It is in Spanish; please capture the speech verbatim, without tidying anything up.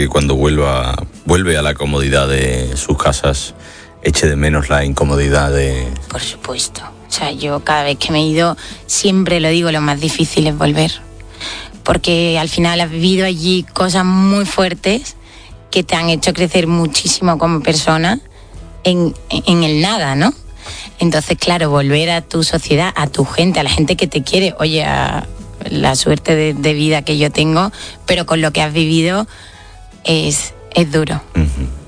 cuando vuelva, vuelve a la comodidad de sus casas, eche de menos la incomodidad de... Por supuesto. O sea, yo cada vez que me he ido, siempre lo digo, lo más difícil es volver. Porque al final has vivido allí cosas muy fuertes que te han hecho crecer muchísimo como persona en, en el nada, ¿no? Entonces, claro, volver a tu sociedad, a tu gente, a la gente que te quiere, oye, a la suerte de, de vida que yo tengo, pero con lo que has vivido es, es duro. Uh-huh.